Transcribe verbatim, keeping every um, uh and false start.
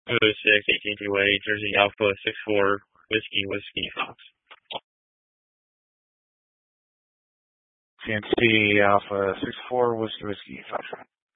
oh six, eighteen two eight, Jersey Alpha six four, Whiskey, Whiskey, Fox. C N C Alpha six four, Whiskey, Whiskey, Fox.